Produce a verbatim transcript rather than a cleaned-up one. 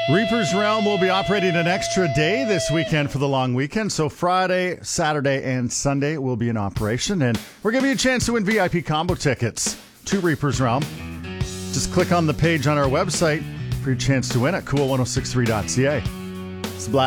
Reaper's Realm will be operating an extra day this weekend for the long weekend. So Friday, Saturday, and Sunday will be in operation. And we're giving you a chance to win V I P combo tickets to Reaper's Realm. Just click on the page on our website for your chance to win at cool ten sixty-three dot c a. It's Black